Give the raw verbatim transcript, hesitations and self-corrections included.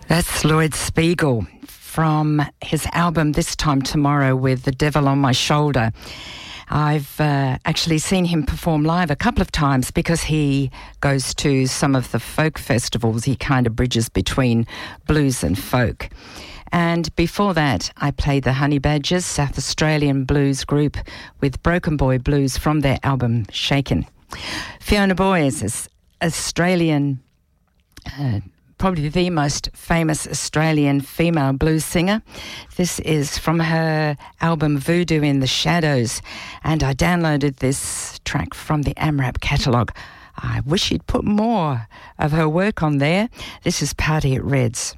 That's Lloyd Spiegel from his album This Time Tomorrow with The Devil on My Shoulder. I've uh, actually seen him perform live a couple of times because he goes to some of the folk festivals. He kind of bridges between blues and folk. And before that, I played the Honey Badgers, South Australian blues group with Broken Boy Blues from their album Shaken. Fiona Boyes is Australian, uh, probably the most famous Australian female blues singer. This is from her album Voodoo in the Shadows, and I downloaded this track from the AMRAP catalogue. I wish she'd put more of her work on there. This is Party at Red's.